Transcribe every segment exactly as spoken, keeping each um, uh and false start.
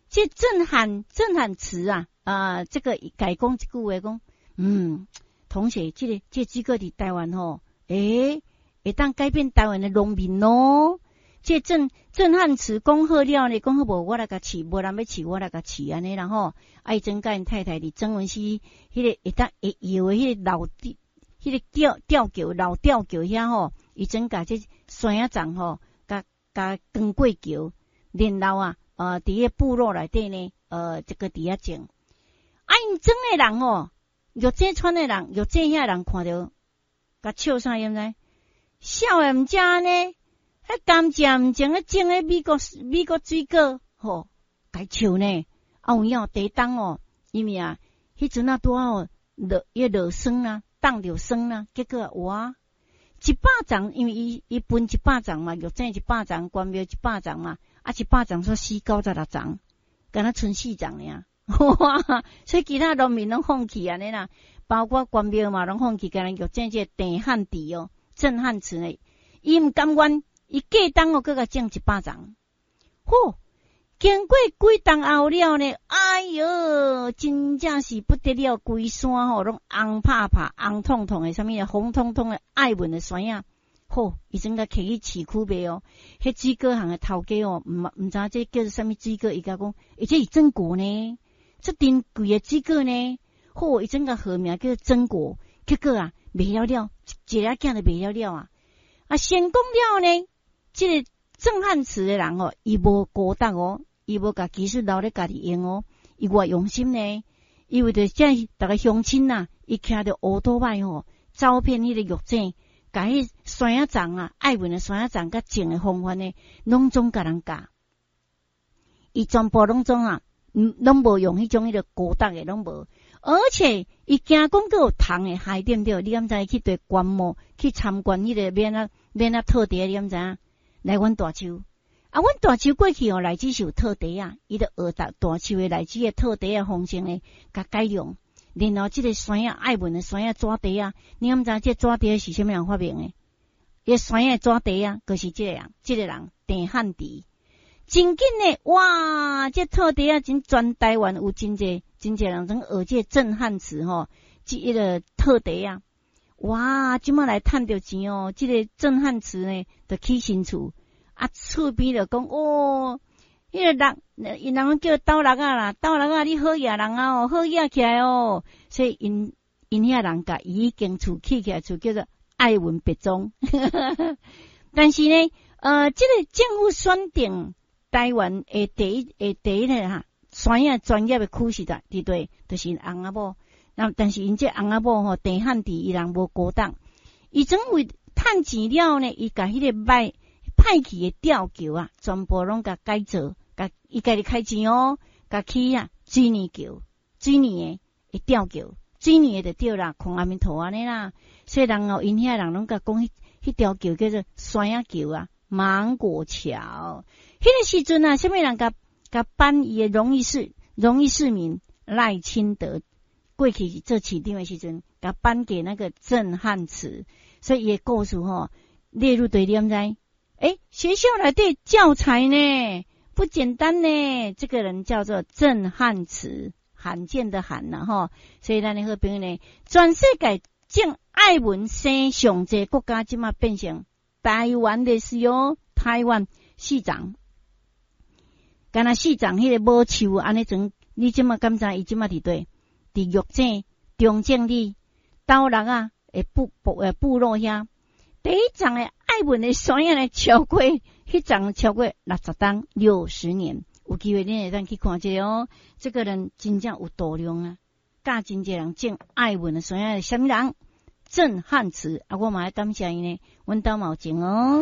这震撼震撼词啊啊、呃，这个改讲一句话讲，嗯，同学，这个这几个伫台湾吼，诶，会当改变台湾的农民咯。这震震撼词讲好了呢，讲好无我来甲饲，无人要饲我来甲饲安尼啦吼。爱曾甲因太太伫曾文溪迄个会当会摇的迄个老迄、那个吊吊桥老吊桥遐吼，伊曾甲这山仔长吼，甲甲光过桥，然后啊呃伫个部落内底呢，呃这个伫遐种。啊因种的人吼，玉井村的人，玉井遐人看到，甲笑啥样知？笑诶毋食呢？迄甘蔗毋种，迄种迄美国美国水果，吼，该笑呢。啊有影地当哦，因为啊，迄阵啊拄好落迄落霜啊，冻着霜啊，结果哇，一百丛，因为伊伊分一百丛嘛，玉井一百丛，关庙一百丛嘛，啊一百丛说四九十六丛，敢若剩四丛尔，哇！所以其他农民拢放弃安尼啦，包括关庙嘛拢放弃，敢若玉井这地汉地哦，震撼词呢，伊毋甘愿。伊过冬哦，搁甲种一百丛，嚯！经过几冬后了呢？哎哟，真正是不得了，规山吼拢红拍拍、红彤彤的，啥物红彤彤的爱文的山啊！嚯！伊阵甲摕去市区卖哦，迄水果行的头家哦，毋毋知这叫做啥物水果，伊甲讲，而且伊榛果呢，这珍贵的水果呢，嚯！伊阵甲号名叫做榛果，结果啊，卖了了，一个囝就卖了了啊！啊，成功了呢！这个震撼词的人哦，伊无孤单哦，伊无甲技术留咧家己用哦，伊偌用心呢。因为着这逐个乡亲呐，伊骑着乌托摆吼，走遍迄个玉井，甲迄山仔丛啊，爱文的山仔丛甲种的方法呢，拢总甲人教。伊全部拢总啊，嗯，拢无用迄种迄个孤单的，拢无。而且伊惊讲佫有虫的害，对毋对？你敢知去对观摩去参观迄个免啊免啊套地，你敢知影？来阮大树，啊，阮大树过去哦，内子是有套地啊，伊著学大大树的内子的套地啊方式呢，甲改良。然后即个山仔爱文的山仔纸地啊，你敢知这纸地是啥物人发明的？伊山仔纸地啊，就是即个人，即、這個人地汉地。真紧呢，哇！这套地啊，真全台湾有真济真济人种学这震撼词吼，即一个套地啊。哇！即摆来趁着钱哦，即、這个震撼词呢，就起新厝啊，厝边就讲哦，迄、那个人，因人叫斗六啊啦，斗六啊，你好野人啊哦，好野起来哦，所以因因遐人甲已经厝起起来，厝叫做爱文别庄。但是呢，呃，即、這个政府选定台湾诶第一诶第一个哈，山野专业诶区是在伫对，就是翁仔某。那但是因这翁仔某吼地汉地伊人无孤单，伊总为趁钱了呢，伊甲迄个歹歹去的吊桥啊，全部拢甲改造，甲伊家己开钱哦，甲起啊水泥桥、水泥的吊桥、水泥的就对啦，看阿弥陀安尼啦。所以人哦，因遐人拢甲讲迄迄条桥叫做山仔桥啊，芒果桥。迄个时阵啊，啥物人甲甲颁伊的荣誉市荣誉市民赖清德。过去做市长的时阵，甲颁给那个震撼词，所以伊的故事吼列入对联在。诶，学校内底教材呢不简单呢。这个人叫做震撼词，罕见的罕呐吼。所以咱的好朋友呢，全世界种爱文生上济国家，即马变成台湾的是哦，台湾市长，敢若市长迄个无树安尼种，你即马敢知伊即马伫对？伫玉井、中正里、斗六啊，诶部部诶部落遐，第一丛诶爱文诶山仔咧超过，迄丛超过六十档六十年，有机会恁会当去看一下哦。这个人真正有度量啊，教真济人种爱文诶山仔，什么人？震撼词啊！我嘛要感谢伊呢，阮兜嘛有种哦。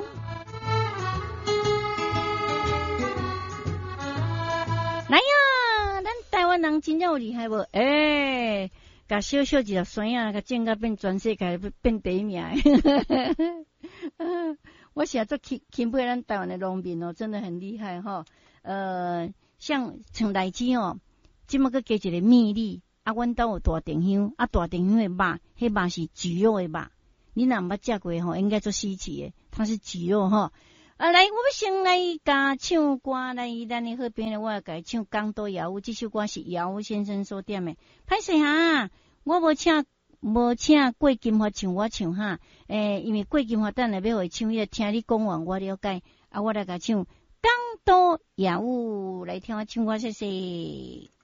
来呀，咱台湾人真正有厉害无？诶、欸，甲小小一条山仔，甲种甲变全世界变第一名。我写做钦钦佩咱台湾的农民哦，真的很厉害哈。呃，像像荔枝哦，即么个加一个蜜粒啊，阮兜有大丁香啊，大丁香的肉，迄肉是猪肉的肉，你若毋捌食过吼，应该做稀奇的，它是猪肉哈。 啊，来，我要先来甲唱歌，来，咱的好朋友，我要甲唱《江都谣》，这首歌是姚先生所点的。歹势哈，我无请无请郭金华唱，我唱哈。诶、欸，因为郭金华等下要会唱，伊听你讲完我了解，啊，我来甲唱《江都谣》，来听我唱歌，谢谢。